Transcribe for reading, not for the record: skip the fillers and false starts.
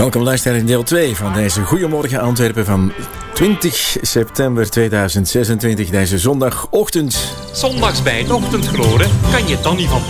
Welkom luisteraar in deel 2 van deze Goedemorgen Antwerpen van 20 september 2026, deze zondagochtend. Zondags bij het ochtendgloren kan je Danny van